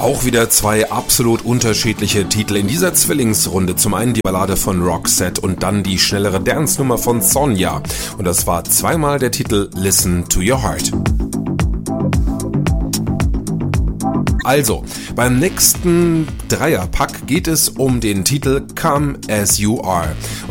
Auch wieder zwei absolut unterschiedliche Titel in dieser Zwillingsrunde. Zum einen die Ballade von Roxette und dann die schnellere Dance-Nummer von Sonja. Und das war zweimal der Titel Listen to Your Heart. Also, beim nächsten Dreierpack geht es um den Titel Come As You Are.